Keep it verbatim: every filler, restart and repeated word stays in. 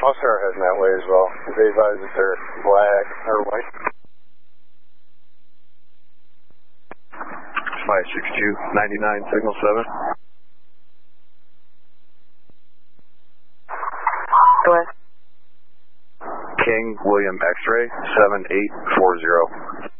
Most are heading that way as well. They advise that they're black or white. My six two, ninety-nine, signal seven. Go ahead. King William X-ray, seven eight four zero.